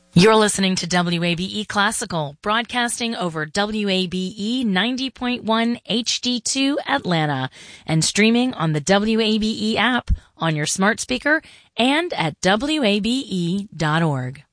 You're listening to WABE Classical, broadcasting over WABE 90.1 HD2 Atlanta and streaming on the WABE app on your smart speaker and at WABE.org.